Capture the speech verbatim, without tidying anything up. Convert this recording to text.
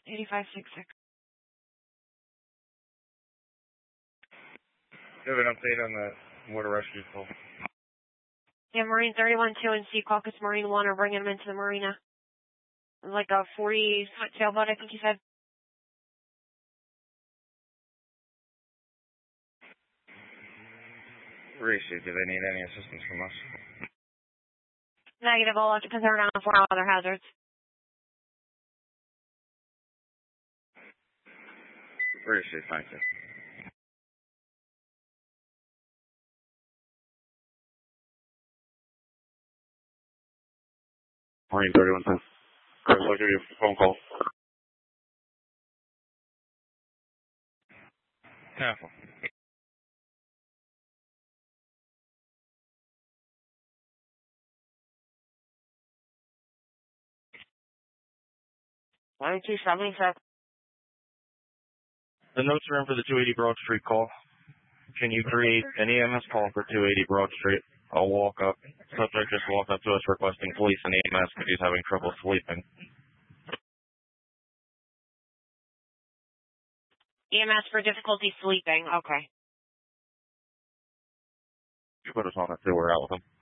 eighty-five sixty-six. Do you have an update on the water rescue call? Yeah, Marine thirty-one two and Sea Caucus Marine one are bringing them into the marina. Like a forty-foot sailboat, I think you said. Rishi, do they need any assistance from us? Negative, all occupants are down for other hazards. Rishi, thank you. Marine thirty-one ten. Chris, I'll give you a phone call. Careful. twenty-two seventy-six. The notes are in for the two eighty Broad Street call. Can you create an E M S call for two eighty Broad Street? I'll walk up. Subject just walked up to us requesting police and E M S because he's having trouble sleeping. E M S for difficulty sleeping. Okay. You put us on it too. We're out with him.